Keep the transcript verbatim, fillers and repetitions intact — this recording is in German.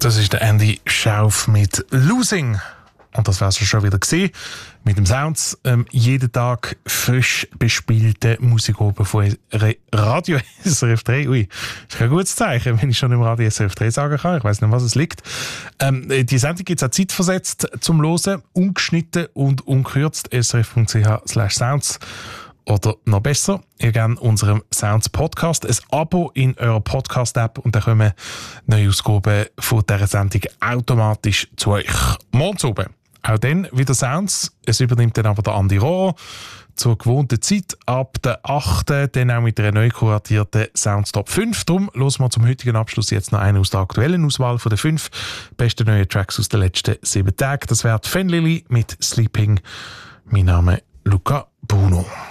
Das ist der Andy Schauf mit «Losing». Und das wär's schon wieder gesehen mit dem Sounds. Ähm, jeden Tag frisch bespielte Musik oben von Re- Radio S R F drei. Ui, ist kein gutes Zeichen, wenn ich schon im Radio S R F drei sagen kann. Ich weiss nicht, was es liegt. Ähm, die Sendung gibt es auch zeitversetzt zum Hören, ungeschnitten und unkürzt. s r f punkt c h slash sounds. Oder noch besser, ihr gebt unserem Sounds Podcast ein Abo in eurer Podcast-App und dann kommen neue Ausgaben von dieser Sendung automatisch zu euch. Morgens oben. Auch dann wieder Sounds. Es übernimmt dann aber der Andi Rohr zur gewohnten Zeit ab der achten Dann auch mit einer neu kuratierten Sounds Top fünf. Darum hören wir zum heutigen Abschluss jetzt noch einen aus der aktuellen Auswahl von den fünf besten neuen Tracks aus den letzten sieben Tagen. Das wäre Fen Lily mit «Sleeping». Mein Name ist Luca Bruno.